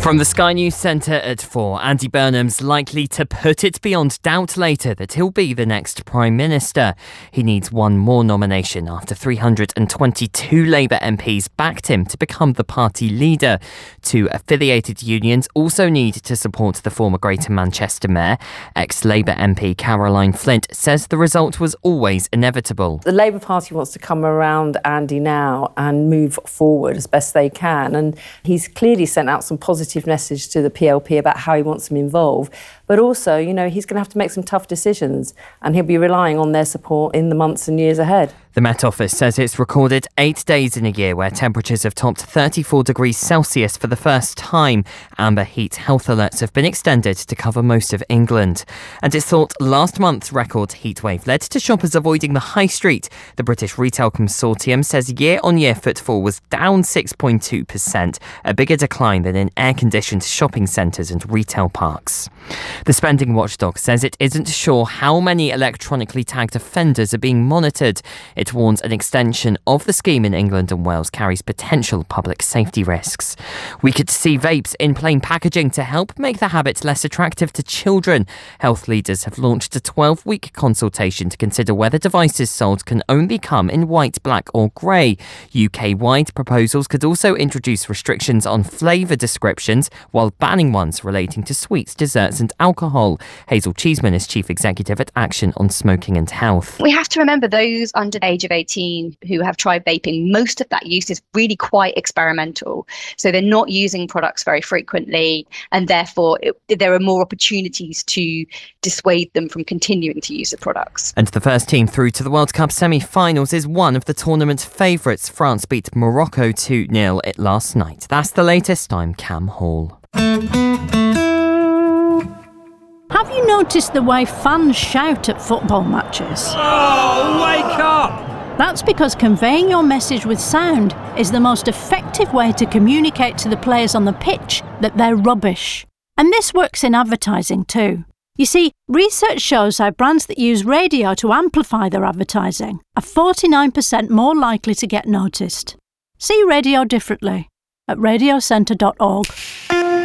From the Sky News Centre at 4, Andy Burnham's likely to put it beyond doubt later that he'll be the next Prime Minister. He needs one more nomination after 322 Labour MPs backed him to become the party leader. Two affiliated unions also need to support the former Greater Manchester Mayor. Ex-Labour MP Caroline Flint says the result was always inevitable. The Labour Party wants to come around Andy now and move forward as best they can, and he's clearly sent out some positive message to the PLP about how he wants them involved. But also, he's going to have to make some tough decisions, and he'll be relying on their support in the months and years ahead. The Met Office says it's recorded 8 days in a year where temperatures have topped 34 degrees Celsius for the first time. Amber heat health alerts have been extended to cover most of England. And it's thought last month's record heatwave led to shoppers avoiding the high street. The British Retail Consortium says year-on-year footfall was down 6.2%, a bigger decline than in air-conditioned shopping centres and retail parks. The spending watchdog says it isn't sure how many electronically tagged offenders are being monitored. It warns an extension of the scheme in England and Wales carries potential public safety risks. We could see vapes in plain packaging to help make the habit less attractive to children. Health leaders have launched a 12-week consultation to consider whether devices sold can only come in white, black or grey. UK-wide proposals could also introduce restrictions on flavour descriptions while banning ones relating to sweets, desserts and alcohol. Hazel Cheeseman is Chief Executive at Action on Smoking and Health. We have to remember those under the age of 18 who have tried vaping, most of that use is really quite experimental. So they're not using products very frequently, and therefore there are more opportunities to dissuade them from continuing to use the products. And the first team through to the World Cup semi-finals is one of the tournament's favourites. France beat Morocco 2-0 last night. That's the latest. I'm Cam Hall. Have you noticed the way fans shout at football matches? Oh, wake up! That's because conveying your message with sound is the most effective way to communicate to the players on the pitch that they're rubbish. And this works in advertising too. You see, research shows how brands that use radio to amplify their advertising are 49% more likely to get noticed. See radio differently at radiocentre.org.